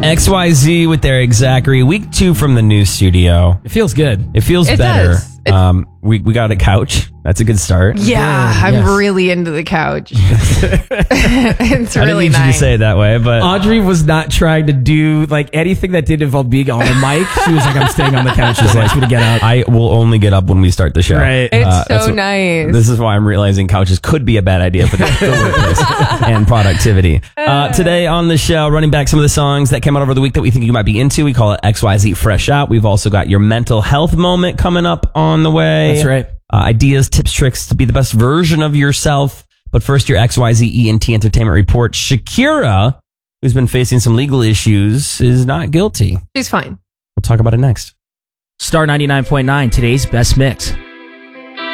XYZ with Eric Zachary. Week 2 from the new studio. It feels good. It feels better. We got a couch. That's a good start. Yeah, I'm really into the couch. It's I didn't really need you nice. to say it that way, but Audrey was not trying to do like anything that did involve being on the mic. She was like, I'm staying on the couch. She wants me to get up. I will only get up when we start the show. Right. It's That's so nice. This is why I'm realizing couches could be a bad idea for the workplace and productivity. Today on the show, running back some of the songs that came out over the week that we think you might be into. We call it XYZ Fresh Out. We've also got your mental health moment coming up on the way. That's right. Ideas, tips, tricks to be the best version of yourself. But first, your XYZ ENT Entertainment Report. Shakira, who's been facing some legal issues, is not guilty. She's fine. We'll talk about it next. Star 99.9, today's best mix.